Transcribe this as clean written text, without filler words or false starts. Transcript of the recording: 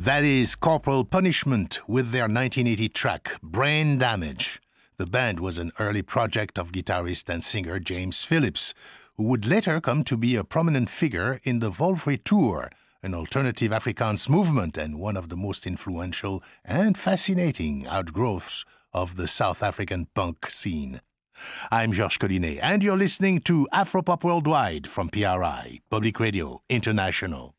That is Corporal Punishment with their 1980 track, Brain Damage. The band was an early project of guitarist and singer James Phillips, who would later come to be a prominent figure in the Volfrey Tour, an alternative Afrikaans movement and one of the most influential and fascinating outgrowths of the South African punk scene. I'm Georges Collinet, and you're listening to Afropop Worldwide from PRI, Public Radio International.